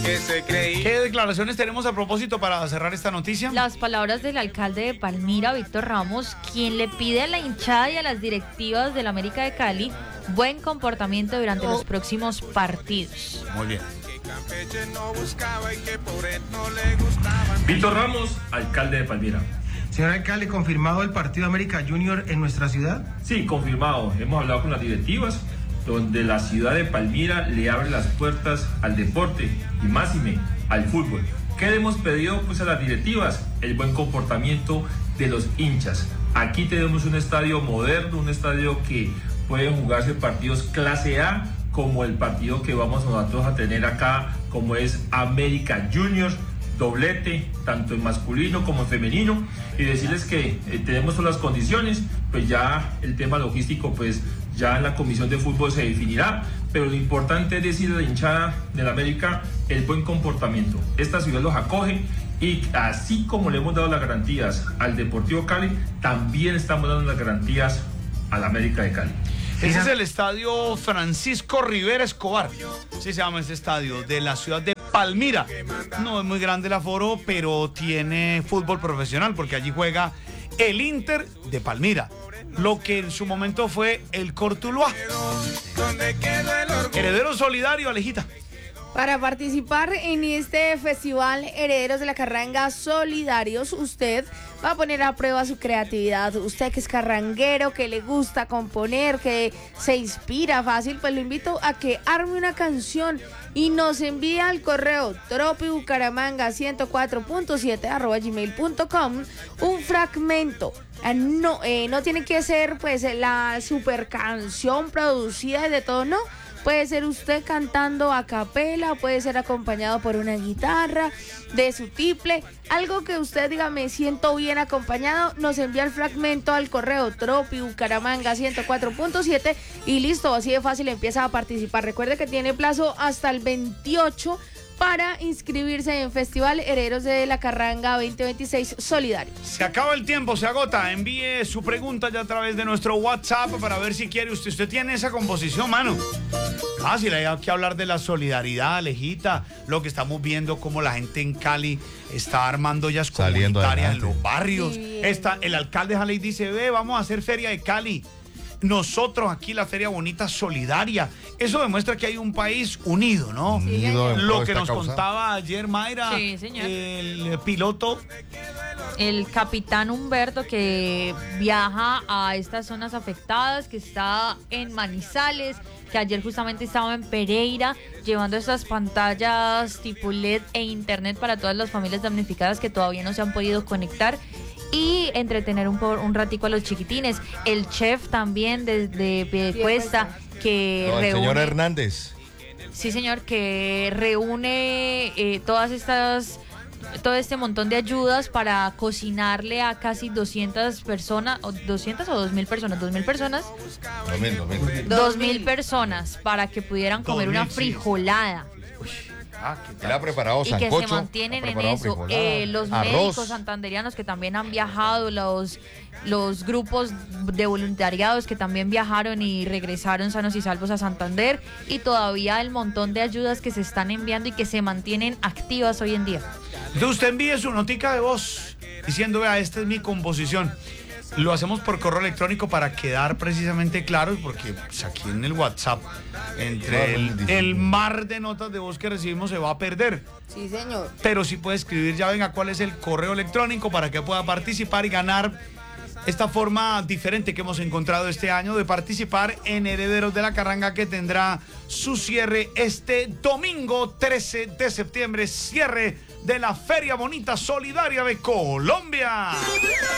¿Qué declaraciones tenemos a propósito para cerrar esta noticia? Las palabras del alcalde de Palmira, Víctor Ramos, quien le pide a la hinchada y a las directivas del América de Cali buen comportamiento durante los próximos partidos. Muy bien. Víctor Ramos, alcalde de Palmira. Señor alcalde, ¿confirmado el partido América Junior en nuestra ciudad? Sí, confirmado. Hemos hablado con las directivas, donde la ciudad de Palmira le abre las puertas al deporte y máxime al fútbol. ¿Qué hemos pedido pues a las directivas? El buen comportamiento de los hinchas. Aquí tenemos un estadio moderno, un estadio que pueden jugarse partidos clase A, como el partido que vamos nosotros a tener acá, como es América Juniors, doblete, tanto en masculino como en femenino, y decirles que tenemos todas las condiciones, pues ya el tema logístico, pues ya en la comisión de fútbol se definirá, pero lo importante es decir a la hinchada del América el buen comportamiento. Esta ciudad los acoge y así como le hemos dado las garantías al Deportivo Cali, también estamos dando las garantías al América de Cali. Ese es el estadio Francisco Rivera Escobar, así se llama ese estadio, de la ciudad de Palmira. No es muy grande el aforo, pero tiene fútbol profesional, porque allí juega el Inter de Palmira, lo que en su momento fue el Cortuluá. Heredero solidario, Alejita. Para participar en este festival Herederos de la Carranga Solidarios, usted va a poner a prueba su creatividad. Usted que es carranguero, que le gusta componer, que se inspira fácil, pues lo invito a que arme una canción y nos envíe al correo tropibucaramanga104.7@gmail.com un fragmento. No tiene que ser pues la super canción producida de todo, no. Puede ser usted cantando a capela, puede ser acompañado por una guitarra, de su tiple, algo que usted diga, me siento bien acompañado, nos envía el fragmento al correo tropibucaramanga104.7 y listo, así de fácil empieza a participar. Recuerde que tiene plazo hasta el 28 para inscribirse en Festival Herederos de la Carranga 2026 Solidario. Se acaba el tiempo, se agota. Envíe su pregunta ya a través de nuestro WhatsApp para ver si quiere usted. Usted tiene esa composición, mano. Fácil, hay que hablar de la solidaridad, Alejita. Lo que estamos viendo, como la gente en Cali está armando ollas comunitarias en los barrios. Sí. El alcalde Jaley dice, vamos a hacer feria de Cali. Nosotros aquí la Feria Bonita Solidaria. Eso demuestra que hay un país unido, ¿no? Unido en Lo que esta nos causa. contaba ayer Mayra, Sí, señor. el piloto. El capitán Humberto, que viaja a estas zonas afectadas, que está en Manizales, que ayer justamente estaba en Pereira llevando estas pantallas tipo LED e internet para todas las familias damnificadas que todavía no se han podido conectar y entretener un ratico a los chiquitines. El chef también de Piedecuesta, que El reúne... señor Hernández. Sí, señor, que reúne todo este montón de ayudas para cocinarle a casi 200 personas, o 200 o 2.000 personas, 2.000 personas, 2.000 personas para que pudieran comer 2000, una sí. frijolada. Él ha preparado Y que sancocho, se mantienen ha en preparado eso. frijolada, Los arroz. médicos santanderianos que también han viajado, los grupos de voluntariados que también viajaron y regresaron sanos y salvos a Santander, y todavía el montón de ayudas que se están enviando y que se mantienen activas hoy en día. Entonces usted envíe su notica de voz diciendo, vea, esta es mi composición. Lo hacemos por correo electrónico para quedar precisamente claros, porque pues, aquí en el WhatsApp, entre el mar de notas de voz que recibimos, se va a perder. Sí, señor. Pero sí puede escribir, ya venga, cuál es el correo electrónico para que pueda participar y ganar esta forma diferente que hemos encontrado este año de participar en Herederos de la Carranga, que tendrá su cierre este domingo 13 de septiembre, cierre de la Feria Bonita Solidaria de Colombia.